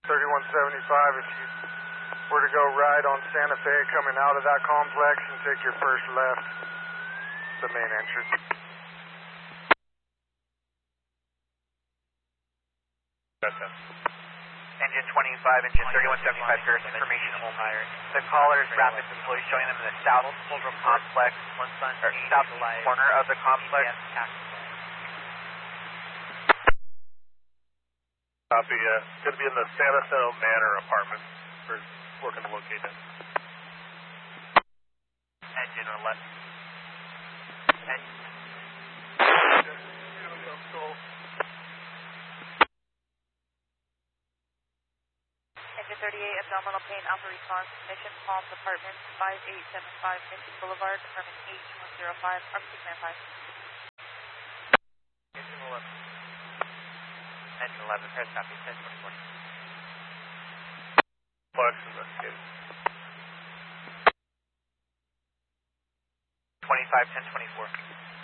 3175, if you were to go right on Santa Fe coming out of that complex and take your first left, the main entrance. Engine 25, engine 3175, Paris information only. The caller's rapid deploy showing them in the south complex, or south corner of the complex. Copy, going to be in the Santa Fe Manor apartment. We're working to locate it. Engine 11. Engine 38, abdominal pain, alpha response, Mission Palms Apartments, 5875 Mission Boulevard, apartment H105, Army 695. Engine 11. Engine 11, Paris copy, 1024. Flex investigated. 25, 1024.